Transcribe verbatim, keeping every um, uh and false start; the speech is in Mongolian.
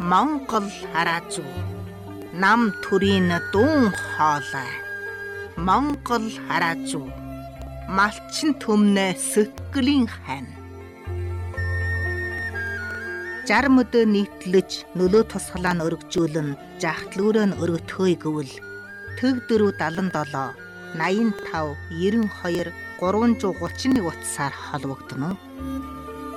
Монгол хараа зүү. Нам төрийн дун хоолой. Монгол хараа зүү. Малчин төмнө сэтгэлийн хань. Жарм өдөө нийтлэж нөлөө тусгалаа нь өргөжүүлэн жахтлүүрөө нь өргөтхөөе гэвэл төг дөрөв далан долоо наян тав ерөн хоёр гурван зуун гучин нэг утсаар холбогдно уу?